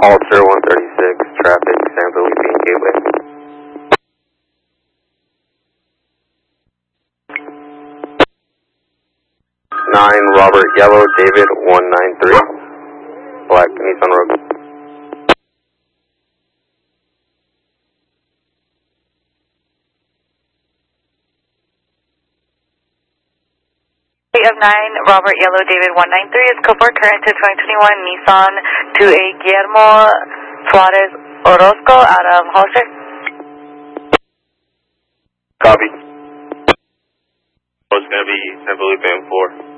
Alter 136, traffic, San Felipe Gateway. 9 Robert Yellow, David 193, Black Nissan Road. Of 9 Robert Yellow, David 193 is code 4 current to 2021 Nissan to a Guillermo Suarez Orozco out of Hollister. Copy. It's going to be San Felipe M4.